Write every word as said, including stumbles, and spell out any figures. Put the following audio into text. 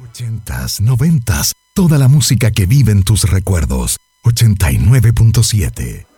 ochentas, noventas, toda la música que vive en tus recuerdos. ochenta y nueve punto siete